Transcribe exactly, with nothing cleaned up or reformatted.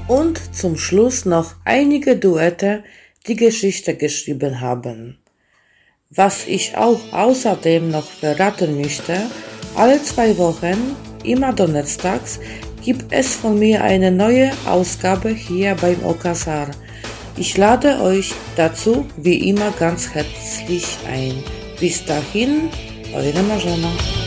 Und zum Schluss noch einige Duette, die Geschichte geschrieben haben. Was ich auch außerdem noch verraten möchte, alle zwei Wochen, immer donnerstags, gibt es von mir eine neue Ausgabe hier beim Okazar. Ich lade euch dazu wie immer ganz herzlich ein. Bis dahin, eure Marzena.